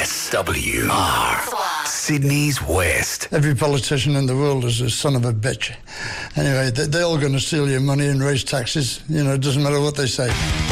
SWR, Sydney's West. Every politician in the world is a son of a bitch. Anyway, they're all going to steal your money and raise taxes. You know, it doesn't matter what they say.